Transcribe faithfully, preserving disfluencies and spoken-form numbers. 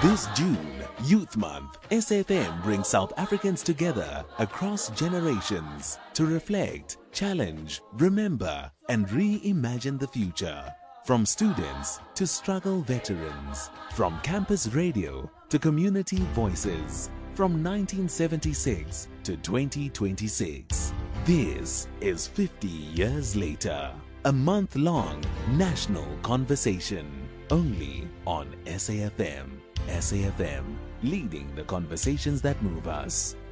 This June, Youth Month, S A F M brings South Africans together across generations to reflect, challenge, remember, and reimagine the future. From students to struggle veterans, from campus radio to community voices, from nineteen seventy-six to twenty twenty-six. This is fifty years later. A month-long national conversation only on S A F M. S A F M, leading the conversations that move us.